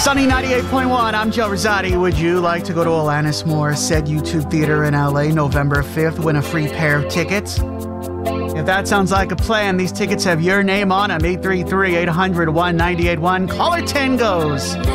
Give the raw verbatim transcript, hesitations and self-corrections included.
Sunny ninety-eight point one, I'm Joe Rosati. Would you like to go to Alanis Morissette YouTube Theater in L A November fifth, win a free pair of tickets? If that sounds like a plan, these tickets have your name on them. eight three three, eight hundred, one nine eight one. Caller ten goes.